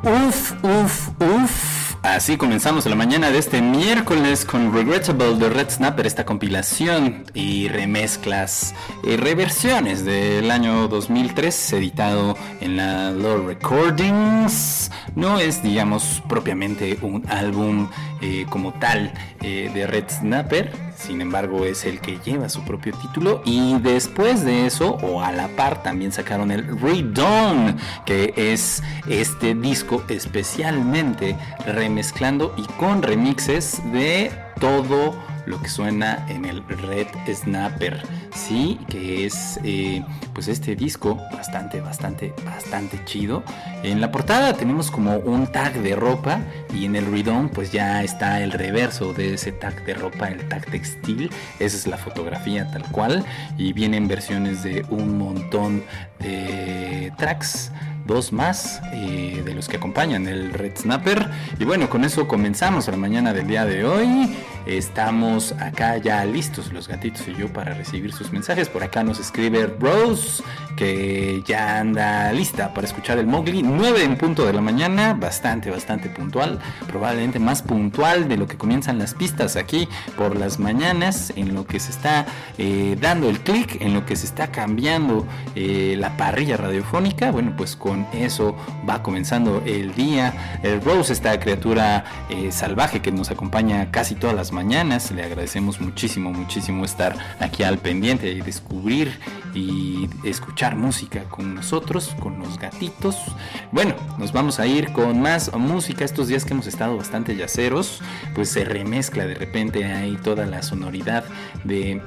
Uf. Así comenzamos la mañana de este miércoles con Regrettable de Red Snapper, esta compilación y remezclas y reversiones del año 2003, editado en la Lore Recordings. No es, digamos, propiamente un álbum como tal de Red Snapper, sin embargo es el que lleva su propio título, y después de eso, o a la par, también sacaron el Redawn, que es este disco especialmente remezclando y con remixes de todo lo que suena en el Red Snapper, sí, que es pues este disco bastante chido. En la portada tenemos como un tag de ropa, y en el Redawn pues ya está el reverso de ese tag de ropa, el tag textil. Esa es la fotografía tal cual, y vienen versiones de un montón de tracks, dos más de los que acompañan el Red Snapper. Y bueno, con eso comenzamos la mañana del día de hoy. Estamos acá ya listos, los gatitos y yo, para recibir sus mensajes. Por acá nos escribe Rose, que ya anda lista para escuchar el Mowgli. 9 en punto de la mañana, bastante puntual, probablemente más puntual de lo que comienzan las pistas aquí por las mañanas, en lo que se está dando el clic, en lo que se está cambiando la parrilla radiofónica. Bueno, pues con eso va comenzando el día. Rose, esta criatura salvaje que nos acompaña casi todas las mañanas, le agradecemos muchísimo estar aquí al pendiente y descubrir y escuchar música con nosotros, con los gatitos. Bueno, nos vamos a ir con más música. Estos días que hemos estado bastante yaceros, pues se remezcla de repente ahí toda la sonoridad de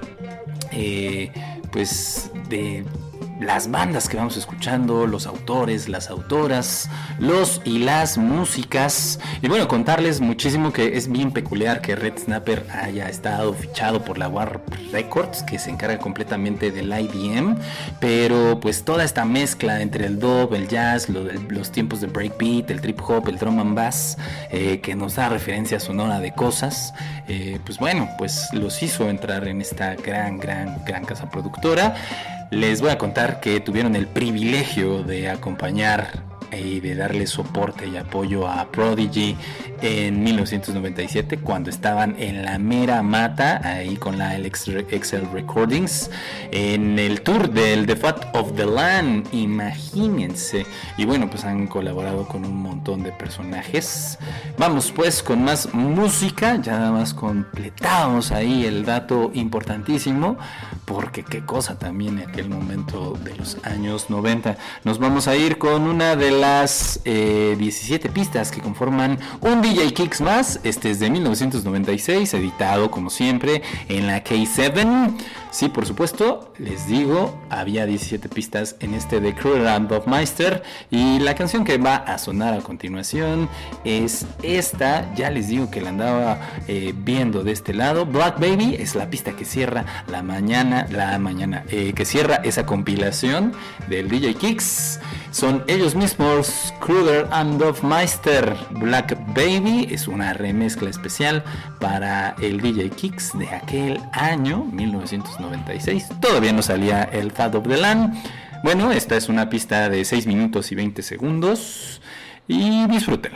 pues de las bandas que vamos escuchando, los autores, las autoras, los y las músicas. Y bueno, contarles muchísimo que es bien peculiar que Red Snapper haya estado fichado por la Warp Records, que se encarga completamente del IDM, pero pues toda esta mezcla entre el dub, el jazz, los tiempos de breakbeat, el trip hop, el drum and bass, que nos da referencia sonora de cosas, pues bueno, pues los hizo entrar en esta gran casa productora. Les voy a contar que tuvieron el privilegio de acompañar y de darle soporte y apoyo a Prodigy en 1997, cuando estaban en la mera mata, ahí con la Excel Recordings, en el tour del The Fat of the Land, imagínense. Y bueno, pues han colaborado con un montón de personajes. Vamos pues con más música, ya nada más completamos ahí el dato importantísimo, porque qué cosa también en aquel momento de los años 90. Nos vamos a ir con una de las 17 pistas que conforman un DJ Kicks más. Este es de 1996, editado como siempre en la K7. Sí, por supuesto, les digo, había 17 pistas en este de Cruel and Meister, y la canción que va a sonar a continuación es esta. Ya les digo que la andaba viendo de este lado. Black Baby es la pista que cierra la mañana, que cierra esa compilación del DJ Kicks. Son ellos mismos, Kruger and Meister. Black Baby es una remezcla especial para el DJ Kicks de aquel año 1996. Todavía no salía el Fat of the Land. Bueno, esta es una pista de 6 minutos y 20 segundos y disfrútenla.